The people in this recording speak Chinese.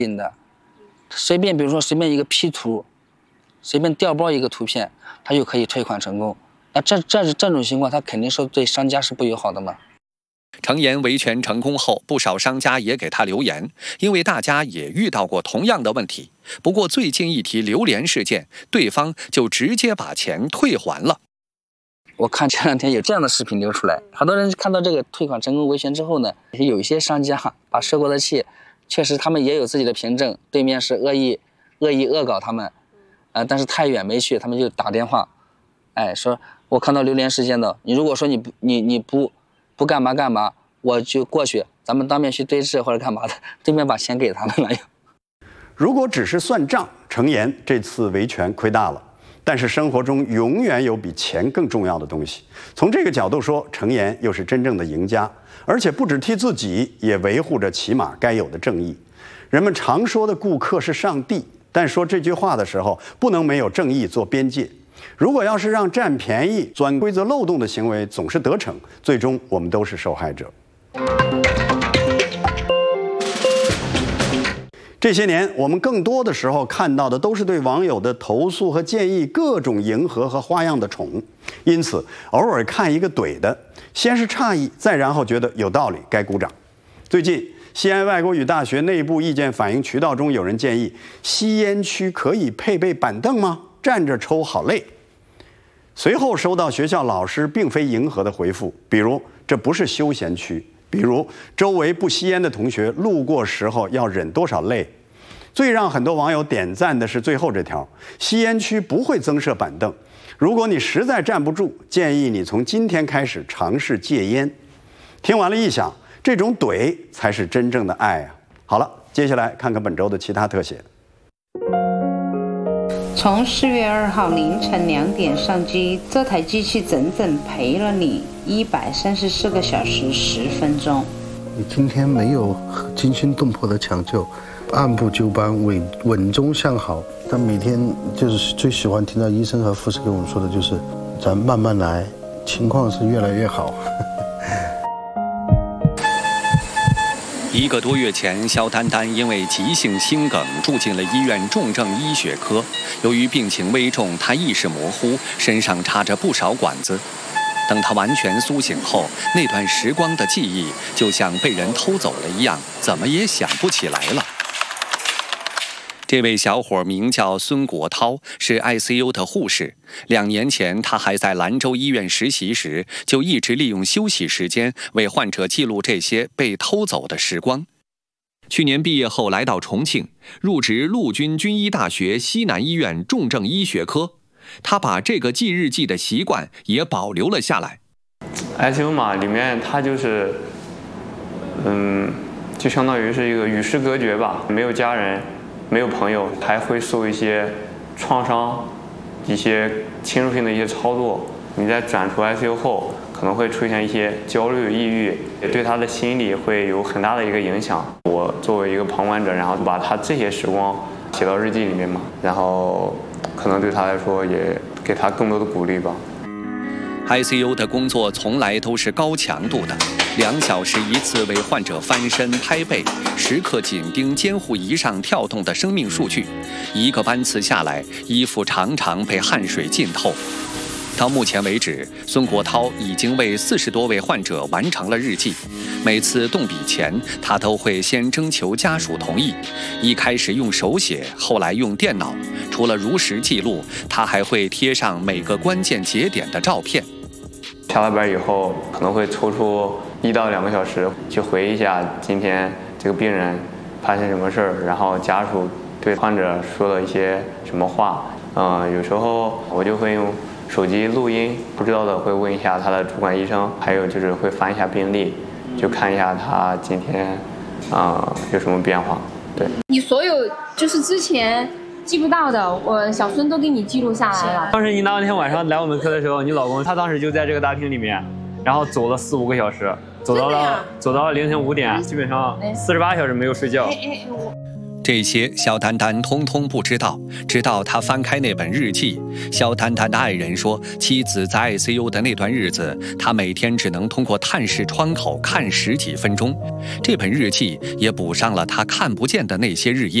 的，随便比如说随便一个 P 图，随便调包一个图片，他就可以退款成功。那这种情况，他肯定是对商家是不友好的嘛。 程岩维权成功后，不少商家也给他留言，因为大家也遇到过同样的问题。不过最近一提榴莲事件，对方就直接把钱退还了。 我看前2天有这样的视频流出来，很多人看到这个退款成功维权之后呢，有一些商家把收过的气，确实他们也有自己的凭证，对面是恶意恶搞他们，但是太远没去，他们就打电话，说我看到榴莲事件的，你如果说你不干嘛，我就过去，咱们当面去对质或者干嘛的，对面把钱给他们了。 如果只是算账，程岩这次维权亏大了。但是生活中永远有比钱更重要的东西。从这个角度说，程岩又是真正的赢家，而且不只替自己，也维护着起码该有的正义。人们常说的顾客是上帝，但说这句话的时候，不能没有正义做边界。如果要是让占便宜、钻规则漏洞的行为总是得逞，最终我们都是受害者。这些年，我们更多的时候看到的都是对网友的投诉和建议各种迎合和花样的宠，因此偶尔看一个怼的，先是诧异，再然后觉得有道理，该鼓掌。最近，西安外国语大学内部意见反映渠道中有人建议，吸烟区可以配备板凳吗？站着抽好累。随后收到学校老师并非迎合的回复，比如这不是休闲区。比如，周围不吸烟的同学路过时候要忍多少泪？最让很多网友点赞的是最后这条：吸烟区不会增设板凳，如果你实在站不住，建议你从今天开始尝试戒烟。听完了一想，这种怼才是真正的爱啊！好了，接下来看看本周的其他特写。 从4月2号凌晨2点上机，这台机器整整陪了你134个小时10分钟。 你今天没有惊心动魄的抢救，按部就班，稳中向好。但每天就是最喜欢听到医生和护士跟我们说的就是，咱慢慢来，情况是越来越好。 1个多月前，肖丹丹因为急性心梗住进了医院重症医学科。由于病情危重，她意识模糊，身上插着不少管子。等她完全苏醒后，那段时光的记忆就像被人偷走了一样，怎么也想不起来了。这位小伙名叫孙国涛，是 ICU 的护士。2年前，他还在兰州医院实习时，就一直利用休息时间为患者记录这些被偷走的时光。去年毕业后来到重庆，入职陆军军医大学西南医院重症医学科。他把这个记日记的习惯也保留了下来。 ICU 嘛，里面它就是，就相当于是一个与世隔绝吧，没有家人。没有朋友，还会受一些创伤，一些侵入性的一些操作。你在转出 ICU 后，可能会出现一些焦虑、抑郁，也对他的心理会有很大的一个影响。我作为一个旁观者，然后把他这些时光写到日记里面嘛，然后可能对他来说也给他更多的鼓励吧。 ICU 的工作从来都是高强度的，2小时一次为患者翻身拍背，时刻紧盯监护仪上跳动的生命数据。1个班次下来，衣服常常被汗水浸透。到目前为止，孙国涛已经为40多位患者完成了日记。每次动笔前，他都会先征求家属同意。一开始用手写，后来用电脑。除了如实记录，他还会贴上每个关键节点的照片。 下了班以后，可能会抽出1到2个小时去回忆一下今天这个病人发生什么事儿，然后家属对患者说了一些什么话。有时候我就会用手机录音，不知道的会问一下他的主管医生，还有就是会翻一下病历，就看一下他今天有什么变化。对， 你所有就是之前记不到的，我小孙都给你记录下来了。 当时你那天晚上来我们科的时候，你老公他当时就在这个大厅里面，然后走了4、5个小时，走到了凌晨5点，基本上48小时没有睡觉。 这些肖丹丹通通不知道，直到他翻开那本日记。肖丹丹的爱人说，妻子在 ICU 的那段日子，他每天只能通过探视窗口看10几分钟。这本日记也补上了他看不见的那些日夜。